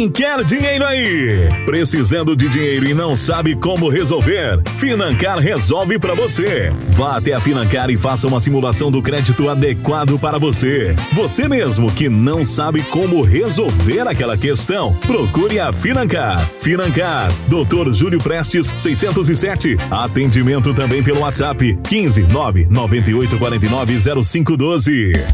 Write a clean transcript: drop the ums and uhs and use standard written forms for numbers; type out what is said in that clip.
Quem quer dinheiro aí? Precisando de dinheiro e não sabe como resolver? Financar resolve pra você. Vá até a Financar e faça uma simulação do crédito adequado para você. Você mesmo que não sabe como resolver aquela questão, procure a Financar. Financar, Dr. Júlio Prestes 607. Atendimento também pelo WhatsApp 15 998 49 0512.